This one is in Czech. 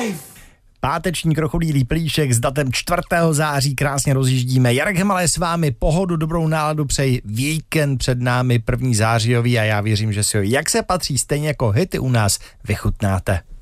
Páteční krokodýlí plíšek s datem 4. září krásně rozjíždíme. Jarek Hemala je s vámi, pohodu, dobrou náladu přeji, víkend před námi 1. zářijový a já věřím, že si ho, jak se patří, stejně jako hity u nás, vychutnáte.